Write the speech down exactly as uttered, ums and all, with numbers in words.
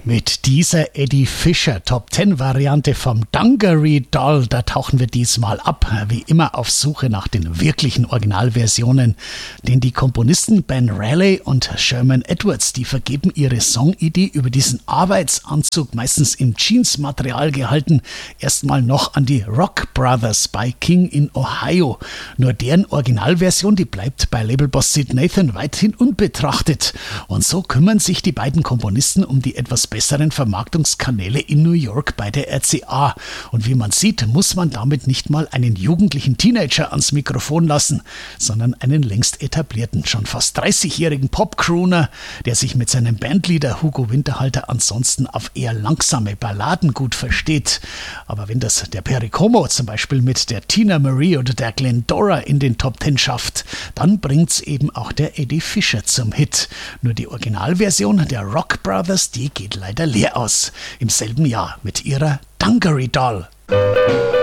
Mit dieser Eddie Fisher Top zehn Variante vom Dungaree Doll, da tauchen wir diesmal ab, wie immer auf Suche nach den wirklichen Originalversionen. Denn die Komponisten Ben Raleigh und Sherman Edwards, die vergeben ihre Songidee über diesen Arbeitsanzug, meistens im Jeans-Material gehalten, erstmal noch an die Rock Brothers bei King in Ohio. Nur deren Originalversion, die bleibt bei Labelboss Sid Nathan weithin unbetrachtet. Und so kümmern sich die beiden Komponisten um die etwas besseren Vermarktungskanäle in New York bei der R C A. Und wie man sieht, muss man damit nicht mal einen jugendlichen Teenager ans Mikrofon lassen, sondern einen längst etablierten, schon fast dreißigjährigen Pop-Crooner, der sich mit seinem Bandleader Hugo Winterhalter ansonsten auf eher langsame Balladen gut versteht. Aber wenn das der Perry Como zum Beispiel mit der Tina Marie oder der Glendora in den Top Ten schafft, dann bringt's eben auch der Eddie Fisher zum Hit. Nur die Originalversion der Rock Brothers, die geht leider leer aus. Im selben Jahr mit ihrer Dungaree Doll.